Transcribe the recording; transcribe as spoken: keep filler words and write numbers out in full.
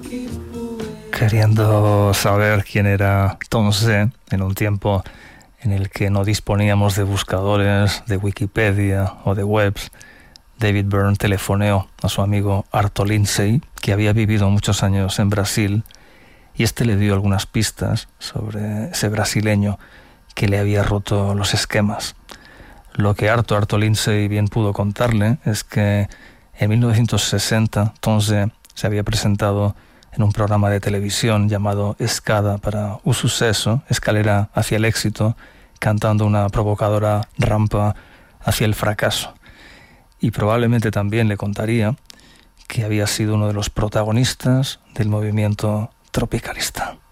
Queriendo saber quién era Tonze en un tiempo en el que no disponíamos de buscadores, de Wikipedia o de webs, David Byrne telefoneó a su amigo Arto Lindsay, que había vivido muchos años en Brasil, y este le dio algunas pistas sobre ese brasileño que le había roto los esquemas. Lo que Arto, Arto Lindsay bien pudo contarle es que en mil novecientos sesenta Tonze se había presentado en un programa de televisión llamado Escada para un suceso, escalera hacia el éxito, cantando una provocadora rampa hacia el fracaso. Y probablemente también le contaría que había sido uno de los protagonistas del movimiento tropicalista.